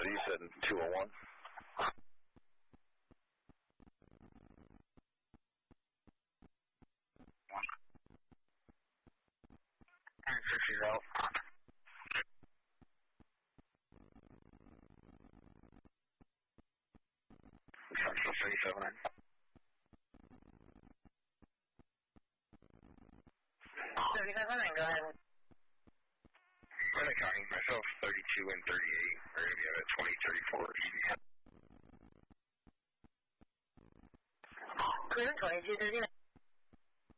you said 201? And 50 out. Central 379. 37, go ahead. Brenda County, myself 32 and 38. We're going to be at 2034 EV. Clear 2239.